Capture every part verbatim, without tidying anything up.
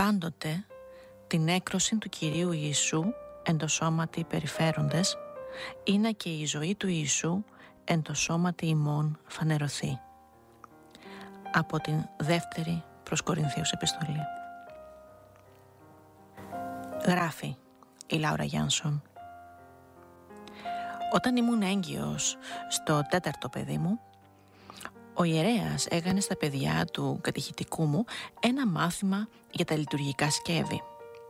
πάντοτε την έκρωση του Κυρίου Ιησού εν το σώματι περιφέροντες, είναι και η ζωή του Ιησού εν το σώματι ημών φανερωθεί. Από την δεύτερη προς Κορινθίους επιστολή. Γράφει η Λάουρα Γιάνσον: όταν ήμουν έγκυος στο τέταρτο παιδί μου, ο ιερέας έκανε στα παιδιά του κατηχητικού μου ένα μάθημα για τα λειτουργικά σκεύη.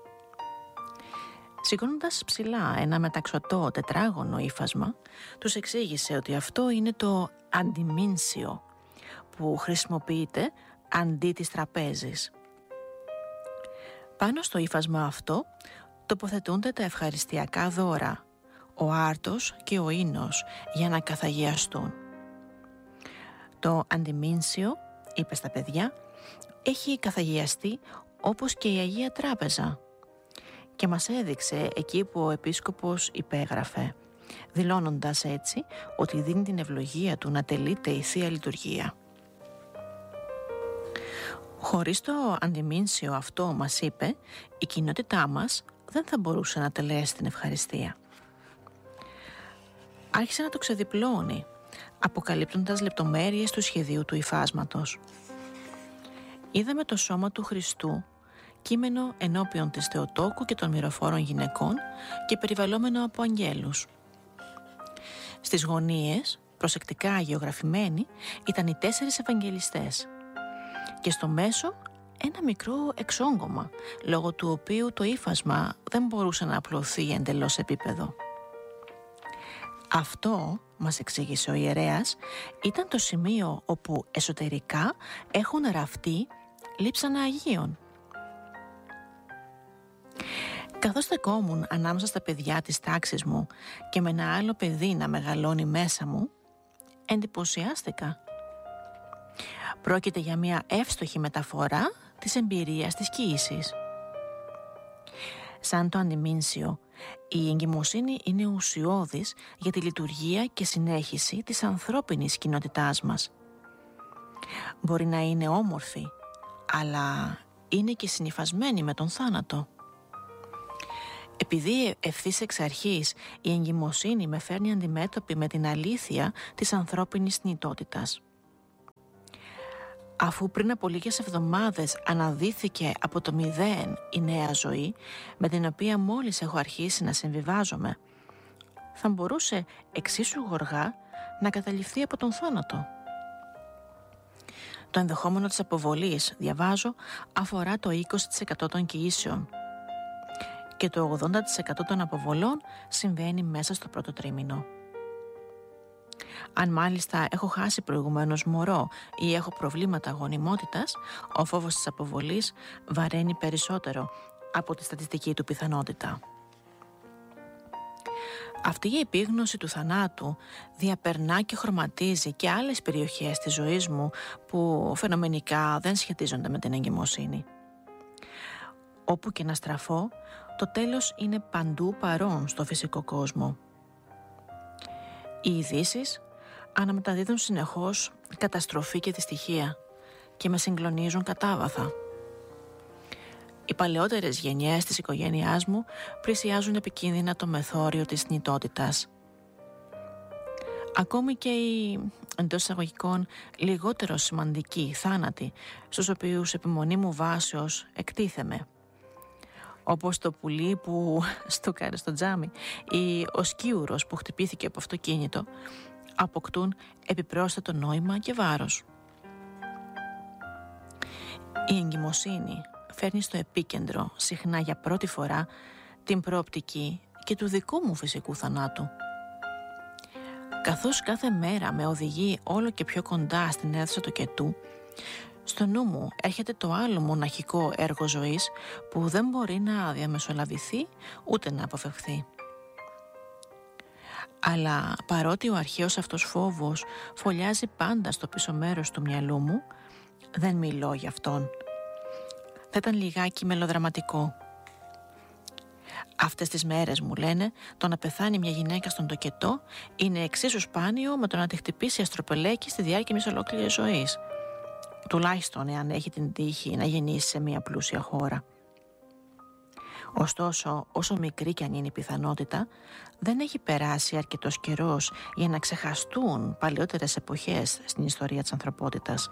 Σηκώνοντας ψηλά ένα μεταξωτό τετράγωνο ύφασμα, τους εξήγησε ότι αυτό είναι το αντιμήνσιο που χρησιμοποιείται αντί της τραπέζης. Πάνω στο ύφασμα αυτό τοποθετούνται τα ευχαριστιακά δώρα, ο άρτος και ο ίνος, για να καθαγιαστούν. Το αντιμήνσιο, είπε στα παιδιά, έχει καθαγιαστεί όπως και η Αγία Τράπεζα, και μας έδειξε εκεί που ο επίσκοπος υπέγραφε, δηλώνοντας έτσι ότι δίνει την ευλογία του να τελείται η Θεία Λειτουργία. Χωρίς το αντιμήνσιο αυτό, μας είπε, η κοινότητά μας δεν θα μπορούσε να τελέσει την ευχαριστία. Άρχισε να το ξεδιπλώνει, αποκαλύπτοντας λεπτομέρειες του σχεδίου του υφάσματος. Είδαμε το σώμα του Χριστού, κείμενο ενώπιον της Θεοτόκου και των μυροφόρων γυναικών και περιβαλλόμενο από αγγέλους. Στις γωνίες, προσεκτικά αγιογραφημένοι, ήταν οι τέσσερις Ευαγγελιστές και στο μέσο ένα μικρό εξόγκωμα, λόγω του οποίου το ύφασμα δεν μπορούσε να απλωθεί εντελώς επίπεδο. Αυτό, μας εξήγησε ο ιερέας, ήταν το σημείο όπου εσωτερικά έχουν ραφτεί λείψανα Αγίων. Καθώς στεκόμουν ανάμεσα στα παιδιά της τάξης μου και με ένα άλλο παιδί να μεγαλώνει μέσα μου, εντυπωσιάστηκα. Πρόκειται για μια εύστοχη μεταφορά της εμπειρίας της κοίησης. Σαν το αντιμήνσιο, η εγκυμοσύνη είναι ουσιώδης για τη λειτουργία και συνέχιση της ανθρώπινης κοινότητάς μας. Μπορεί να είναι όμορφη, αλλά είναι και συνυφασμένη με τον θάνατο. Επειδή ευθύς εξ αρχής η εγκυμοσύνη με φέρνει αντιμέτωπη με την αλήθεια της ανθρώπινης θνητότητας. Αφού πριν από λίγες εβδομάδες αναδύθηκε από το μηδέν η νέα ζωή, με την οποία μόλις έχω αρχίσει να συμβιβάζομαι, θα μπορούσε εξίσου γοργά να καταληφθεί από τον θάνατο. Το ενδεχόμενο της αποβολής, διαβάζω, αφορά το είκοσι τοις εκατό των κοιήσεων και το ογδόντα τοις εκατό των αποβολών συμβαίνει μέσα στο πρώτο τρίμηνο. Αν μάλιστα έχω χάσει προηγουμένως μωρό ή έχω προβλήματα γονιμότητας, ο φόβος της αποβολής βαραίνει περισσότερο από τη στατιστική του πιθανότητα. Αυτή η επίγνωση του θανάτου διαπερνά και χρωματίζει και άλλες περιοχές της ζωής μου που φαινομενικά δεν σχετίζονται με την εγκυμοσύνη. Όπου και να στραφώ, το τέλος είναι παντού παρόν στο φυσικό κόσμο. Οι ειδήσεις αναμεταδίδουν συνεχώς καταστροφή και δυστυχία και με συγκλονίζουν κατάβαθα. Οι παλαιότερες γενιές της οικογένειάς μου πλησιάζουν επικίνδυνα το μεθόριο της θνητότητας. Ακόμη και οι, εντός εισαγωγικών, λιγότερο σημαντικοί θάνατοι, στους οποίους επιμονή μου βάσεως εκτίθεμαι, όπως το πουλί που στούκαρε στο τζάμι ή ο σκίουρος που χτυπήθηκε από αυτοκίνητο, αποκτούν επιπρόσθετο νόημα και βάρος. Η εγκυμοσύνη φέρνει στο επίκεντρο, συχνά για πρώτη φορά, την προοπτική και του δικού μου φυσικού θανάτου. Καθώς κάθε μέρα με οδηγεί όλο και πιο κοντά στην αίθουσα του κετού, στο νου μου έρχεται το άλλο μοναχικό έργο ζωής που δεν μπορεί να διαμεσολαβηθεί ούτε να αποφευχθεί. Αλλά παρότι ο αρχαίος αυτός φόβος φωλιάζει πάντα στο πίσω μέρος του μυαλού μου, δεν μιλώ για αυτόν. Θα ήταν λιγάκι μελοδραματικό. Αυτές τις μέρες, μου λένε, το να πεθάνει μια γυναίκα στον τοκετό είναι εξίσου σπάνιο με το να τη χτυπήσει αστροπελέκι στη διάρκεια μιας ολόκληρης ζωής. Τουλάχιστον εάν έχει την τύχη να γεννήσει σε μια πλούσια χώρα. Ωστόσο, όσο μικρή κι αν είναι η πιθανότητα, δεν έχει περάσει αρκετός καιρός για να ξεχαστούν παλαιότερες εποχές στην ιστορία της ανθρωπότητας.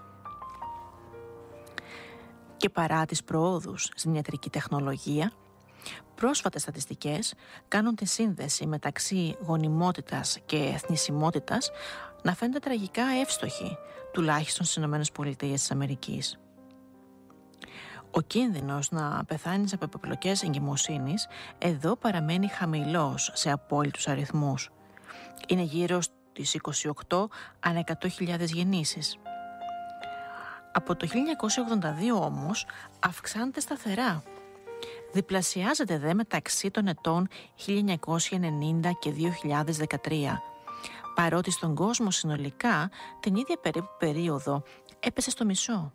Και παρά τις προόδους στην ιατρική τεχνολογία, πρόσφατες στατιστικές κάνουν τη σύνδεση μεταξύ γονιμότητας και θνησιμότητας να φαίνεται τραγικά εύστοχη, τουλάχιστον στις ΗΠΑ. Ο κίνδυνος να πεθάνεις από επιπλοκές εγκυμοσύνης εδώ παραμένει χαμηλός σε απόλυτους αριθμούς. Είναι γύρω στις είκοσι οκτώ ανά εκατό χιλιάδες γεννήσεις. Από το χίλια εννιακόσια ογδόντα δύο όμως αυξάνεται σταθερά. Διπλασιάζεται δε μεταξύ των ετών χίλια εννιακόσια ενενήντα και δύο χιλιάδες δεκατρία, παρότι στον κόσμο συνολικά την ίδια περίπου περίοδο έπεσε στο μισό.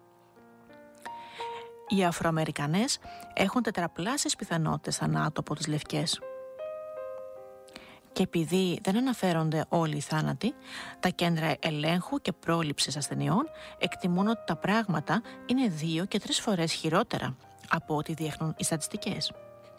Οι Αφροαμερικανές έχουν τετραπλάσιες πιθανότητες θανάτου από τις λευκές. Και επειδή δεν αναφέρονται όλοι οι θάνατοι, τα κέντρα ελέγχου και πρόληψης ασθενειών εκτιμούν ότι τα πράγματα είναι δύο και τρεις φορές χειρότερα από ό,τι δείχνουν οι στατιστικές.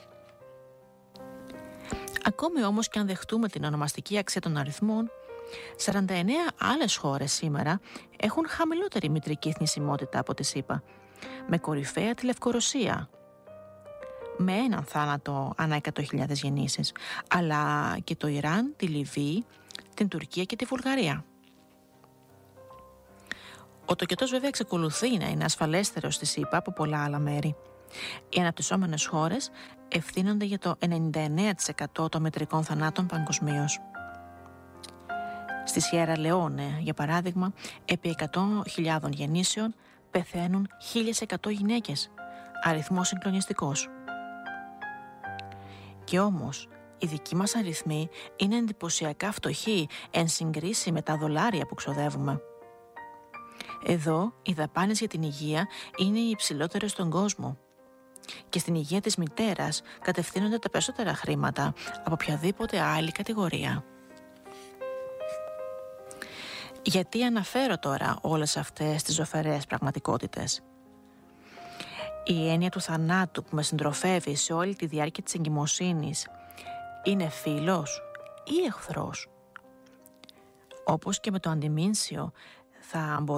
Ακόμη όμως και αν δεχτούμε την ονομαστική αξία των αριθμών, σαράντα εννέα άλλες χώρες σήμερα έχουν χαμηλότερη μητρική θνησιμότητα από τη ΣΥΠΑ, με κορυφαία τη Λευκορωσία, με έναν θάνατο ανά εκατό χιλιάδες γεννήσεις, αλλά και το Ιράν, τη Λιβύη, την Τουρκία και τη Βουλγαρία. Ο τοκετός βέβαια εξακολουθεί να είναι ασφαλέστερος στη ΣΥΠΑ από πολλά άλλα μέρη. Οι αναπτυσσόμενες χώρες ευθύνονται για το ενενήντα εννέα τοις εκατό των μητρικών θανάτων παγκοσμίως. Στη Σιέρα Λεόνε, για παράδειγμα, επί εκατό χιλιάδων γεννήσεων πεθαίνουν χίλια εκατό γυναίκες, αριθμός συγκλονιστικός. Και όμως, οι δικοί μας αριθμοί είναι εντυπωσιακά φτωχοί εν συγκρίση με τα δολάρια που ξοδεύουμε. Εδώ, οι δαπάνες για την υγεία είναι οι υψηλότερες στον κόσμο. Και στην υγεία της μητέρας κατευθύνονται τα περισσότερα χρήματα από οποιαδήποτε άλλη κατηγορία. Γιατί αναφέρω τώρα όλες αυτές τις ζωφερές πραγματικότητες? Η έννοια του θανάτου που με συντροφεύει σε όλη τη διάρκεια της εγκυμοσύνης είναι φίλος ή εχθρός? Όπως και με το αντιμήνσιο, θα